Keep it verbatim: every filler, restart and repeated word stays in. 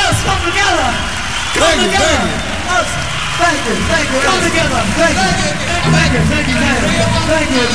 Us, come together. Come Thank you, together. thank you. Us. Thank you, thank you. Come together. Thank you. Thank you, thank you, thank you. Thank you,